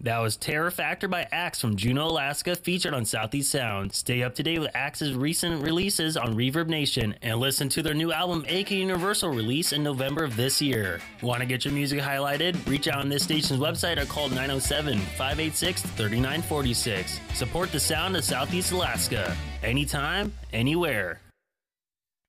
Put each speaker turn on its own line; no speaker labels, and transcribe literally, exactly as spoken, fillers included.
That was Terror Factor by Axe from Juneau, Alaska, featured on Southeast Sound. Stay up to date with Axe's recent releases on Reverb Nation and listen to their new album, A K Universal, released in November of this year. Want to get your music highlighted? Reach out on this station's website or call nine oh seven, five eight six, three nine four six. Support the sound of Southeast Alaska. Anytime, anywhere.